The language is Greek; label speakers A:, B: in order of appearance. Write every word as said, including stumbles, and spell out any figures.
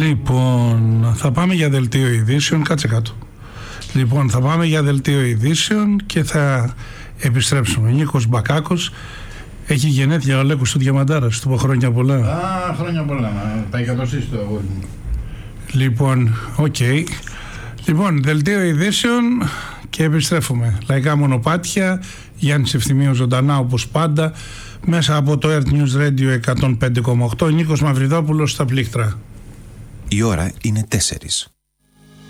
A: Λοιπόν, θα πάμε για δελτίο ειδήσεων. Κάτσε κάτω. Λοιπόν, θα πάμε για δελτίο ειδήσεων και θα επιστρέψουμε. Νίκος Μπακάκος. Έχει γενέθλια ο Λέκος του Διαμαντάρας. Του πω χρόνια πολλά.
B: Α, χρόνια πολλά. Τα εκατοστή του αγόρι μου.
A: Λοιπόν, οκ. Okay. Λοιπόν, δελτίο ειδήσεων και επιστρέφουμε. Λαϊκά μονοπάτια, Γιάννης Ευθυμίου ζωντανά όπως πάντα, μέσα από το Earth News Radio εκατόν πέντε κόμμα οκτώ. Νίκος Μαυριδόπουλος στα πλήκτρα.
C: Η ώρα είναι τέσσερις.